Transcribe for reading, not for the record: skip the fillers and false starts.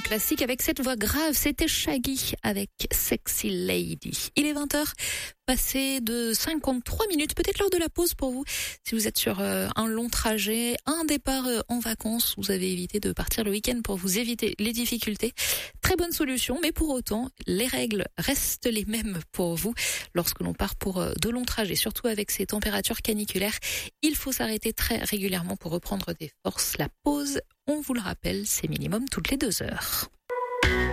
classique avec cette voix grave. C'était Shaggy avec Sexy Lady. Il est 20h, passé de 53 minutes, peut-être l'heure de la pause pour vous. Si vous êtes sur un long trajet, un départ en vacances, vous avez évité de partir le week-end pour vous éviter les difficultés. Très bonne solution, mais pour autant, les règles restent les mêmes pour vous. Lorsque l'on part pour de longs trajets, surtout avec ces températures caniculaires, il faut s'arrêter très régulièrement pour reprendre des forces. La pause, on vous le rappelle, c'est minimum toutes les 2 heures.